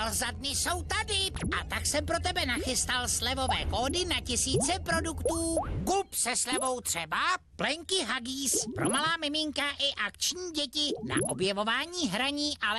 říkal, za dny jsou tady. A tak jsem pro tebe nachystal slevové kódy na tisíce produktů. Gulp se slevou třeba, plenky Huggies, pro malá miminka i akční děti na objevování hraní, ale